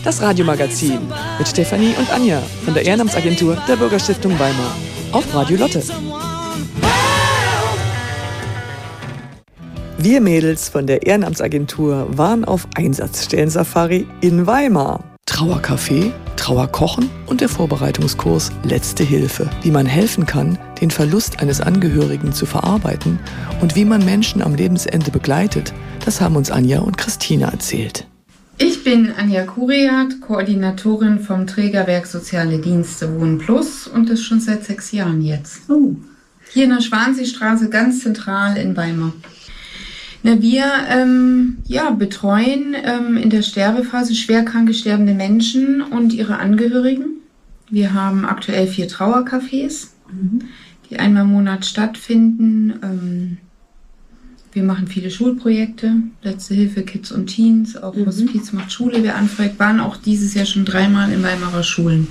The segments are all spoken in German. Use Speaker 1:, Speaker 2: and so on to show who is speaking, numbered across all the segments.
Speaker 1: Das Radiomagazin mit Stefanie und Anja von der Ehrenamtsagentur der Bürgerstiftung Weimar auf Radio Lotte. Wir Mädels von der Ehrenamtsagentur waren auf Einsatzstellen-Safari in Weimar. Trauercafé, Trauerkochen und der Vorbereitungskurs Letzte Hilfe, wie man helfen kann, den Verlust eines Angehörigen zu verarbeiten und wie man Menschen am Lebensende begleitet, das haben uns Anja und Christina erzählt.
Speaker 2: Ich bin Anja Kuriat, Koordinatorin vom Trägerwerk Soziale Dienste Wohnen Plus und das schon seit 6 Jahren jetzt. Hier in der Schwanseestraße, ganz zentral in Weimar. Wir betreuen in der Sterbephase schwerkranke sterbende Menschen und ihre Angehörigen. Wir haben aktuell 4 Trauercafés, die einmal im Monat stattfinden. Wir machen viele Schulprojekte, Letzte Hilfe, Kids und Teens, auch Hospiz macht Schule, wer anfragt, waren auch dieses Jahr schon 3-mal in Weimarer Schulen.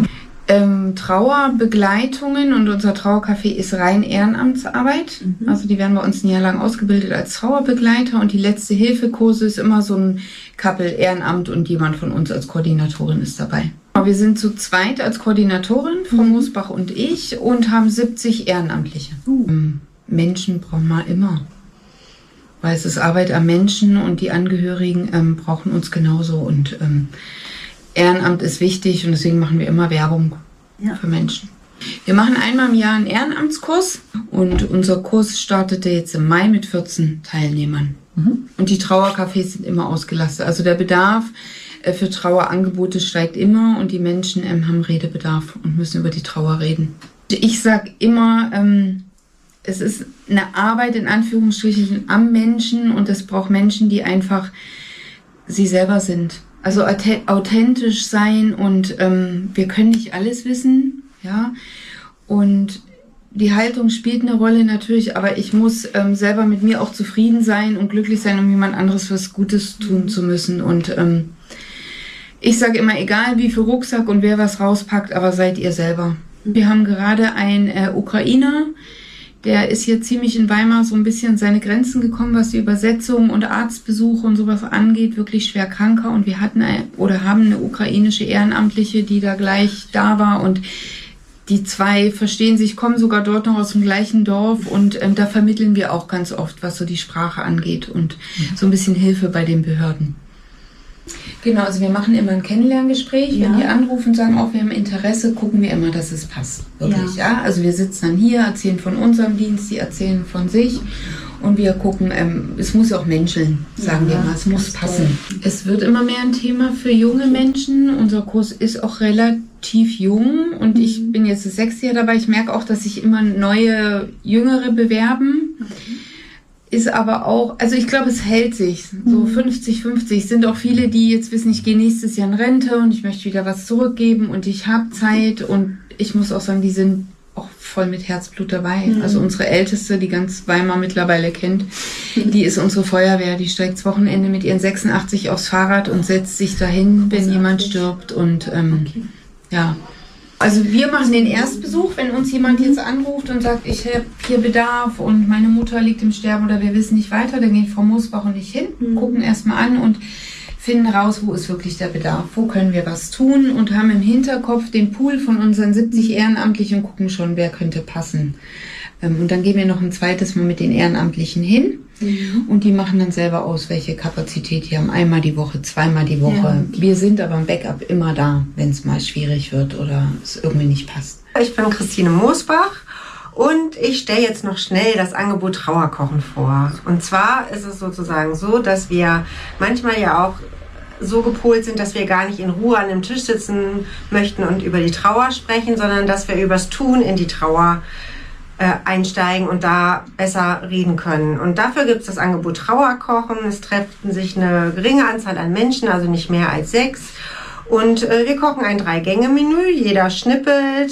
Speaker 2: Trauerbegleitungen und unser Trauercafé ist rein Ehrenamtsarbeit. Also die werden bei uns ein Jahr lang ausgebildet als Trauerbegleiter und die Letzte Hilfe Kurse ist immer so ein Couple Ehrenamt und jemand von uns als Koordinatorin ist dabei. Wir sind zu zweit als Koordinatorin, Frau Moosbach und ich, und haben 70 Ehrenamtliche. Menschen brauchen wir immer. Weil es ist Arbeit am Menschen und die Angehörigen brauchen uns genauso. Und Ehrenamt ist wichtig und deswegen machen wir immer Werbung für Menschen. Wir machen einmal im Jahr einen Ehrenamtskurs und unser Kurs startete jetzt im Mai mit 14 Teilnehmern. Und die Trauercafés sind immer ausgelastet. Also der Bedarf für Trauerangebote steigt immer und die Menschen haben Redebedarf und müssen über die Trauer reden. Ich sage immer, es ist eine Arbeit in Anführungsstrichen am Menschen und es braucht Menschen, die einfach sie selber sind. Also authentisch sein und wir können nicht alles wissen, ja. Und die Haltung spielt eine Rolle natürlich, aber ich muss selber mit mir auch zufrieden sein und glücklich sein, um jemand anderes was Gutes tun zu müssen. Und ich sage immer, egal wie viel Rucksack und wer was rauspackt, aber seid ihr selber. Wir haben gerade einen Ukrainer, der ist hier ziemlich in Weimar so ein bisschen an seine Grenzen gekommen, was die Übersetzung und Arztbesuche und sowas angeht, wirklich schwer kranker. Und wir haben eine ukrainische Ehrenamtliche, die da gleich da war. Und die 2 verstehen sich, kommen sogar dort noch aus dem gleichen Dorf. Und da vermitteln wir auch ganz oft, was so die Sprache angeht und so ein bisschen Hilfe bei den Behörden. Genau, also wir machen immer ein Kennenlerngespräch. Wenn die anrufen und sagen, wir haben Interesse, gucken wir immer, dass es passt. Wirklich, ja. Also wir sitzen dann hier, erzählen von unserem Dienst, die erzählen von sich. Und wir gucken, es muss ja auch menscheln, sagen wir mal, es muss passen. Es wird immer mehr ein Thema für junge Menschen. Unser Kurs ist auch relativ jung und ich bin jetzt das 6. Jahr dabei. Ich merke auch, dass sich immer neue, Jüngere bewerben. Ist aber auch, also ich glaube, es hält sich, so 50-50. Es sind auch viele, die jetzt wissen, ich gehe nächstes Jahr in Rente und ich möchte wieder was zurückgeben und ich habe Zeit und ich muss auch sagen, die sind auch voll mit Herzblut dabei. Also unsere Älteste, die ganz Weimar mittlerweile kennt, die ist unsere Feuerwehr, die steigt das Wochenende mit ihren 86 aufs Fahrrad und setzt sich dahin, wenn jemand stirbt und Also wir machen den Erstbesuch, wenn uns jemand jetzt anruft und sagt, ich habe hier Bedarf und meine Mutter liegt im Sterben oder wir wissen nicht weiter, dann gehen Frau Moosbach und ich hin, gucken erstmal an und finden raus, wo ist wirklich der Bedarf, wo können wir was tun und haben im Hinterkopf den Pool von unseren 70 Ehrenamtlichen und gucken schon, wer könnte passen. Und dann gehen wir noch ein zweites Mal mit den Ehrenamtlichen hin und die machen dann selber aus, welche Kapazität die haben. Einmal die Woche, 2-mal die Woche. Ja, okay. Wir sind aber im Backup immer da, wenn es mal schwierig wird oder es irgendwie nicht passt.
Speaker 3: Ich bin Christine Moosbach und ich stelle jetzt noch schnell das Angebot Trauerkochen vor. Und zwar ist es sozusagen so, dass wir manchmal ja auch so gepolt sind, dass wir gar nicht in Ruhe an einem Tisch sitzen möchten und über die Trauer sprechen, sondern dass wir übers Tun in die Trauer einsteigen und da besser reden können. Und dafür gibt es das Angebot Trauerkochen. Es treffen sich eine geringe Anzahl an Menschen, also nicht mehr als 6. Und wir kochen ein 3-Gänge-Menü. Jeder schnippelt,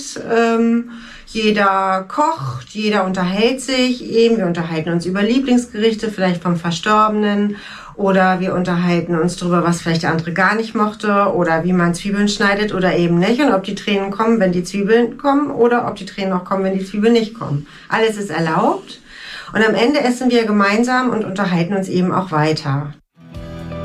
Speaker 3: jeder kocht, jeder unterhält sich. Wir unterhalten uns über Lieblingsgerichte, vielleicht vom Verstorbenen. Oder wir unterhalten uns darüber, was vielleicht der andere gar nicht mochte oder wie man Zwiebeln schneidet oder eben nicht und ob die Tränen kommen, wenn die Zwiebeln kommen oder ob die Tränen auch kommen, wenn die Zwiebeln nicht kommen. Alles ist erlaubt und am Ende essen wir gemeinsam und unterhalten uns eben auch weiter.